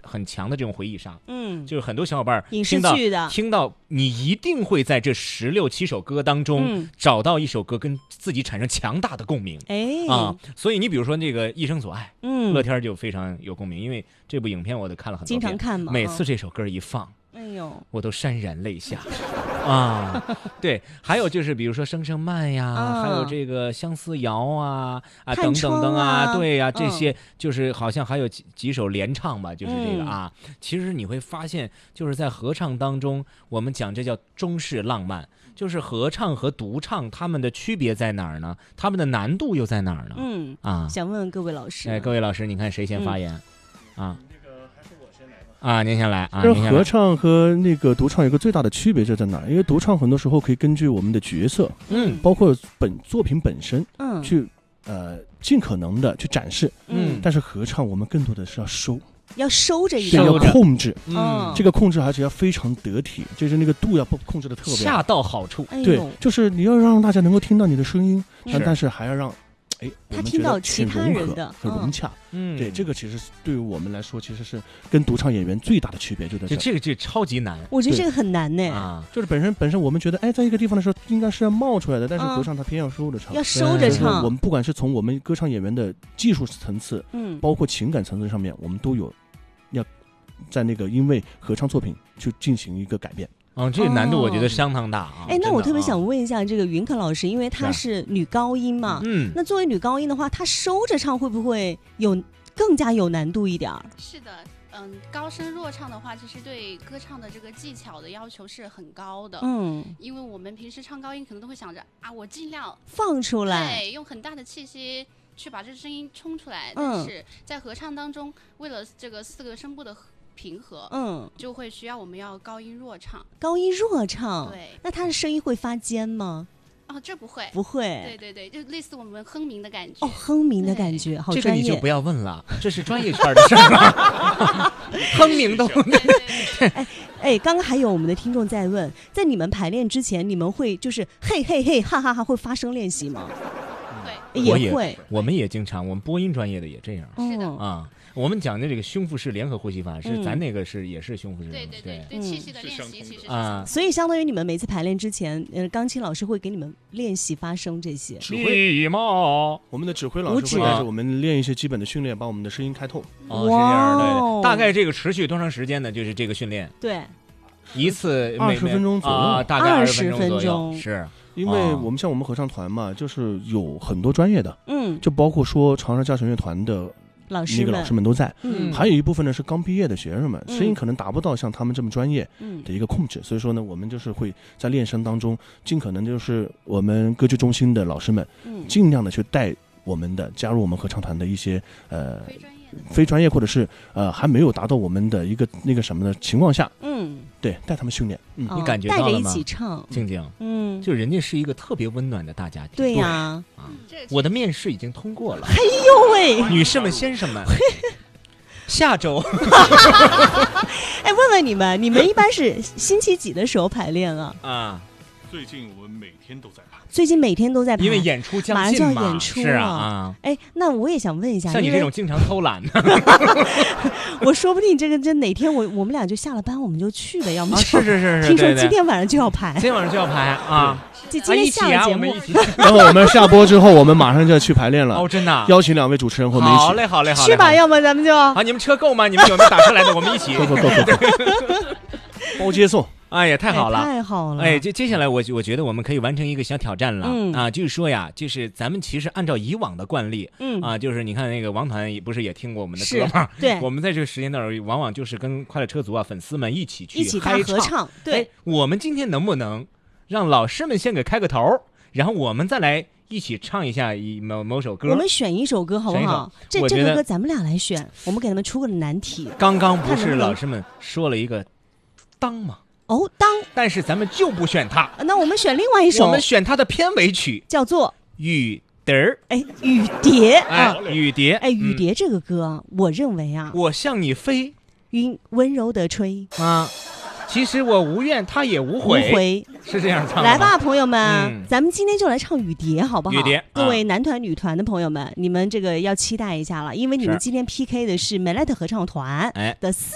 很强的这种回忆杀。 就是很多小伙伴影视剧的听到，你一定会在这16、7首歌当中找到一首歌跟自己产生强大的共鸣。所以你比如说这个《一生所爱》，乐天就非常有共鸣，因为这部影片我都看了很多遍， 经常看嘛， 每次这首歌一放， 哎呦， 我都潸然泪下对，还有就是比如说《声声慢》呀，还有这个《相思谣》等等等对呀，这些就是好像还有几首联唱吧，就是这个其实你会发现，就是在合唱当中，我们讲这叫中式浪漫，就是合唱和独唱他们的区别在哪儿呢？他们的难度又在哪儿呢？ 想问问各位老师， 各位老师，你看谁先发言？您先来合唱和那个独唱有个最大的区别在哪？因为独唱很多时候可以根据我们的角色，包括作品本身，去尽可能的去展示，但是合唱我们更多的是要收着一点，要控制，这个控制还是要非常得体，就是那个度要控制的特别恰到好处。 对，就是你要让大家能够听到你的声音，但是还要让他听到其他人的很融洽。对，这个其实对于我们来说，其实是跟独唱演员最大的区别就在这个超级难。 我觉得这个很难呢。 就是本身我们觉得，在一个地方的时候应该是要冒出来的，但是合唱它偏要收着唱， 要收着唱。 我们不管是从我们歌唱演员的技术层次，包括情感层次上面，我们都有要在那个因为合唱作品去进行一个改变。 这个难度我觉得相当大那我特别想问一下这个云可老师，因为她是女高音嘛，那作为女高音的话，她收着唱会不会更加有难度一点？ 是的，高声弱唱的话，其实对歌唱的这个技巧的要求是很高的。因为我们平时唱高音可能都会想着我尽量放出来， 对，用很大的气息去把这声音冲出来。但是在合唱当中，为了这个4个声部的平和，就会需要我们要高音弱唱。 高音弱唱， 对， 那他的声音会发尖吗？ 这不会， 不会。 对，就类似我们哼鸣的感觉。 哼鸣的感觉，好专业。 这个你就不要问了，这是专业圈的事儿。哼鸣都刚刚还有我们的听众在问，在你们排练之前，你们会就是嘿嘿嘿哈哈哈会发声练习吗？也会， 我们也经常，我们播音专业的也这样。 是的我们讲的这个胸腹式联合呼吸法是咱那个也是胸腹式。 对气息的练习其实是所以相当于你们每次排练之前，钢琴老师会给你们练习发声这些。 我们的指挥老师会带着我们练一些基本的训练，把我们的声音开透。 是这样的。大概这个持续多长时间呢？就是这个训练。 对， 一次20分钟左右， 大概 20分钟。 是。 因为我们像我们合唱团嘛，就是有很多专业的，就包括说长沙交响乐团的老师们都在，还有一部分呢是刚毕业的学生们，声音可能达不到像他们这么专业的一个控制，所以说呢，我们就是会在练声当中，尽可能就是我们歌剧中心的老师们，尽量的去带我们的加入我们合唱团的一些非专业或者是还没有达到我们的一个那个什么的情况下，对，带他们训练， 你感觉到了吗？ 带着一起唱， 静静，就人家是一个特别温暖的大家庭。 对呀， 我的面试已经通过了。 哎呦喂， 女士们、先生们，下周， 问问你们一般是星期几的时候排练啊？ 最近我们每天都在排。 最近每天都在排， 因为演出将近嘛， 马上就要演出是啊。 那我也想问一下， 像你这种经常偷懒的， 我说不定这哪天我们俩就下了班我们就去了，要么是， 听说今天晚上就要排， 今天晚上就要排啊。 今天下了节目， 然后我们下播之后，我们马上就要去排练了。 真的， 邀请2位主持人和我们一起。 好嘞， 去吧，要么咱们就你们车够吗？你们有没有打车来的？我们一起。 够，包接送。 哎呀，太好了， 太好了！ 接下来我觉得我们可以完成一个小挑战了，就是说呀，就是咱们其实按照以往的惯例，就是你看那个王团不是也听过我们的歌吗？ 对， 我们在这个时间段往往就是跟快乐车族粉丝们一起大合唱。对， 我们今天能不能让老师们先给开个头，然后我们再来一起唱一下某首歌？ 我们选一首歌好不好？这个歌咱们俩来选，我们给他们出个难题。 刚刚不是老师们说了一个当吗？但是咱们就不选它。 那我们选另外一首， 我们选它的片尾曲， 叫做雨蝶儿。 雨蝶雨蝶。 雨蝶这个歌，我认为我向你飞， 云温柔的吹其实我无怨，他也无悔，是这样唱的。 来吧，朋友们，咱们今天就来唱雨蝶，好不好？ 雨蝶， 各位男团、女团的朋友们，你们这个要期待一下了，因为你们今天 PK 的是美莱特合唱团的